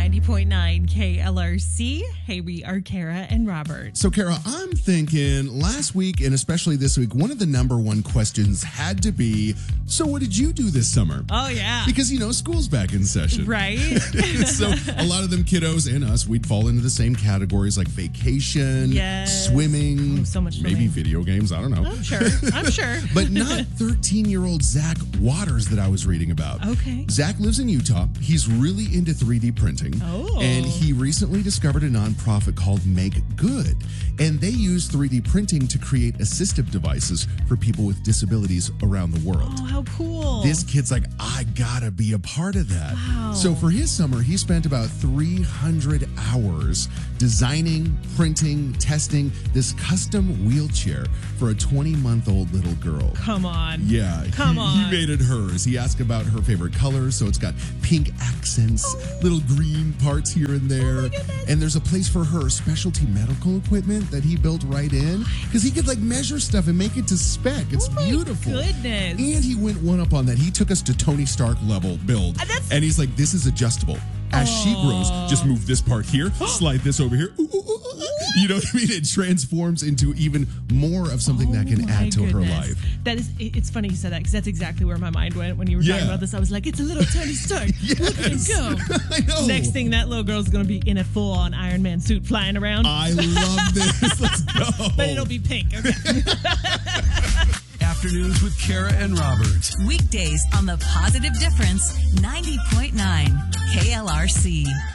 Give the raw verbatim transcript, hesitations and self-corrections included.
ninety point nine K L R C. Hey, we are Kara and Robert. So, Kara, I'm thinking last week and especially this week, one of the number one questions had to be, so what did you do this summer? Oh, yeah. Because, you know, school's back in session. Right? So a lot of them kiddos and us, we'd fall into the same categories like vacation, Yes. swimming, Oh, so much maybe swimming. video games. I don't know. I'm sure. I'm sure. But not thirteen-year-old Zach Waters that I was reading about. Okay. Zach lives in Utah. He's really into three D printing. Oh. And he recently discovered a nonprofit called Make Good. And they use three D printing to create assistive devices for people with disabilities around the world. Oh, how cool. This kid's like, I gotta be a part of that. Wow. So for his summer, he spent about three hundred hours designing, printing, testing this custom wheelchair for a twenty-month-old little girl. Come on. Yeah, Come he, on. he made it hers. He asked about her favorite colors, so it's got pink accents, Oh. little green parts here and there. my goodness. And there's a place for her specialty medical equipment that he built right in. Because he could like measure stuff and make it to spec. It's Oh my beautiful. goodness. And he went one up on that. He took us to Tony Stark level build. Uh, that's- And he's like, this is adjustable. As she grows, just move this part here, slide this over here. Ooh, ooh, ooh, ooh. You know what I mean? It transforms into even more of something that can Oh, my add to her goodness. life. That is, it- it's funny you said that because that's exactly where my mind went when you were Yeah. talking about this. I was like, it's a little Tony Stark. Look at him Yes. go. I know. Next thing, that little girl's going to be in a full-on Iron Man suit flying around. I love this. Let's go. But it'll be pink. Okay. Afternoons with Kara and Robert. Weekdays on the Positive Difference ninety point nine K L R C.